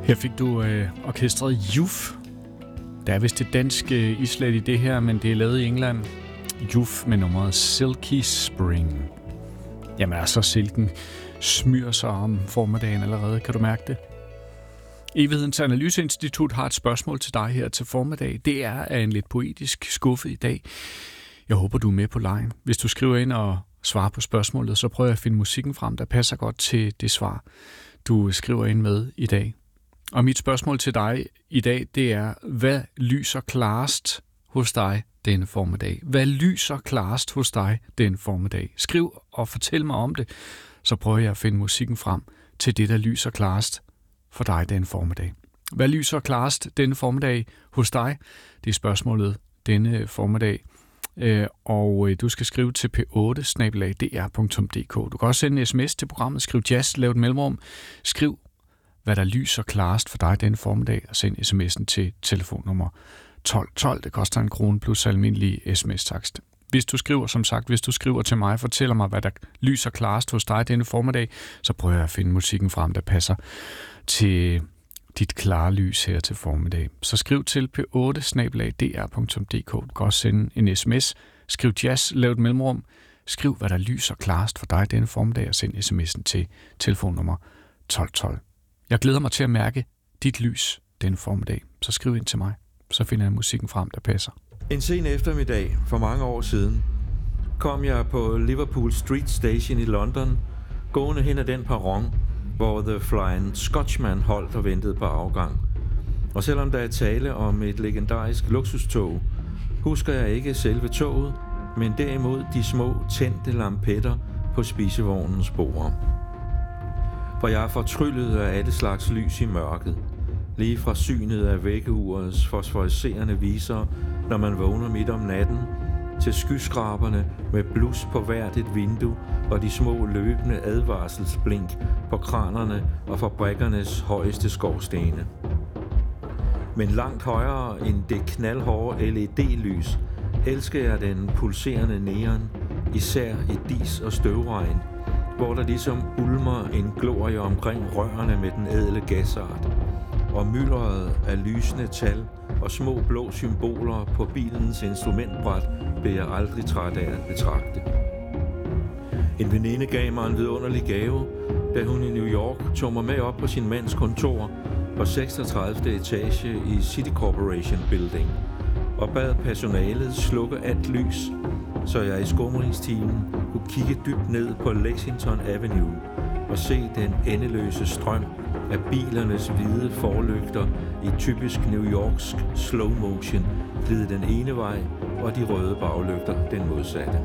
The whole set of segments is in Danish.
Her fik du orkestret Juf. Der er vist et dansk islet i det her, men det er lavet i England. Juf med nummeret Silky Spring. Jamen altså, silken smyrer sig om formiddagen allerede. Kan du mærke det? Evighedens Analyseinstitut har et spørgsmål til dig her til formiddag. Det er af en lidt poetisk skuffe i dag. Jeg håber, du er med på lejen. Hvis du skriver ind og svarer på spørgsmålet, så prøver jeg at finde musikken frem, der passer godt til det svar, du skriver ind med i dag. Og mit spørgsmål til dig i dag, det er, hvad lyser klarest hos dig denne formiddag? Hvad lyser klarest hos dig denne formiddag? Skriv og fortæl mig om det, så prøver jeg at finde musikken frem til det, der lyser klarest for dig denne formiddag. Hvad lyser klarest denne formiddag hos dig? Det er spørgsmålet denne formiddag. Og du skal skrive til p8@dr.dk. Du kan også sende en sms til programmet. Skriv jazz, lav et mellemrum. Skriv, hvad der lyser klarest for dig denne formiddag, og send sms'en til telefonnummer 1212. Det koster 1 krone plus almindelig sms-takst. Hvis du skriver til mig og fortæller mig, hvad der lyser klarest hos dig denne formiddag, så prøver jeg at finde musikken frem, der passer til dit klare lys her til formiddag. Så skriv til p8@dr.dk. Du kan også sende en sms. Skriv jazz, lav et mellemrum. Skriv, hvad der lyser klarest for dig denne formiddag, og send sms'en til telefonnummer 1212. Jeg glæder mig til at mærke dit lys denne formiddag. Så skriv ind til mig. Så finder jeg musikken frem, der passer. En sen eftermiddag for mange år siden kom jeg på Liverpool Street Station i London, gående hen ad den perron, hvor The Flying Scotsman holdt og ventede på afgang. Og selvom der er tale om et legendarisk luksustog, husker jeg ikke selve toget, men derimod de små tændte lampetter på spisevognens borde. For jeg er fortryllet af alle slags lys i mørket, lige fra synet af vækkeurets fosforiserende viser, når man vågner midt om natten, til skyskraberne med blus på hvert et vindue og de små løbende advarselsblink på kranerne og fabrikkernes højeste skorstene. Men langt højere end det knaldhårde LED-lys elsker jeg den pulserende neon, især i dis og støvregn, hvor der ligesom ulmer en glorie omkring rørene med den ædle gasart, og myldret af lysende tal og små blå symboler på bilens instrumentbræt blev jeg aldrig træt af at betragte. En veninde gav mig en vidunderlig gave, da hun i New York tog mig med op på sin mands kontor på 36. etage i City Corporation Building og bad personalet slukke alt lys, så jeg i skumringstimen kunne kigge dybt ned på Lexington Avenue og se den endeløse strøm af bilernes hvide forlygter i typisk New Yorksk slow motion glide den ene vej, og de røde baglygter den modsatte.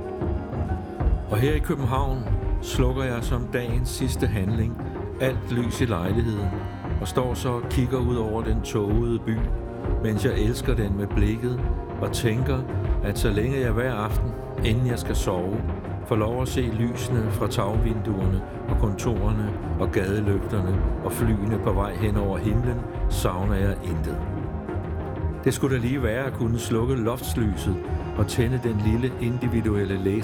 Og her i København slukker jeg som dagens sidste handling alt lys i lejligheden og står så og kigger ud over den tågede by, mens jeg elsker den med blikket og tænker, at så længe jeg hver aften, inden jeg skal sove, får lov at se lysene fra tagvinduerne og kontorerne og gadelygterne og flyene på vej hen over himlen, savner jeg intet. Det skulle da lige være at kunne slukke loftslyset og tænde den lille individuelle